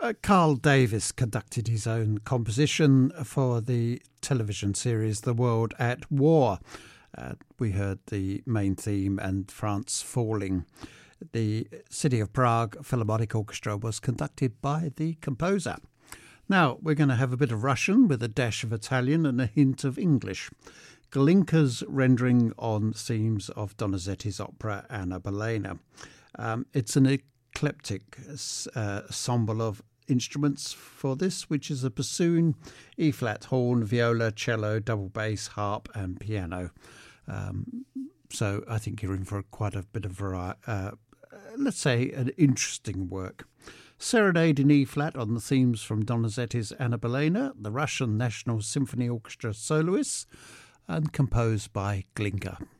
Carl Davis conducted his own composition for the television series The World at War. We heard the main theme and France Falling. The City of Prague Philharmonic Orchestra was conducted by the composer. Now, we're going to have a bit of Russian with a dash of Italian and a hint of English. Glinka's rendering on themes of Donizetti's opera Anna Bolena. It's an eclectic ensemble of instruments for this, which is a bassoon, E-flat, horn, viola, cello, double bass, harp and piano. So I think you're in for quite a bit of variety. Let's say an interesting work. Serenade in E-flat on the themes from Donizetti's Anna Bolena, the Russian National Symphony Orchestra soloists, and composed by Glinka.